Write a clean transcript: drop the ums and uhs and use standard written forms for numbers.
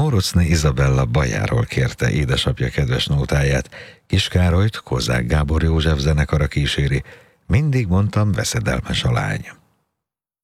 Móruczné Izabella Bajáról kérte édesapja kedves nótáját. Kiskárolyt Kozák Gábor József zenekara kíséri. Mindig mondtam, veszedelmes a lány.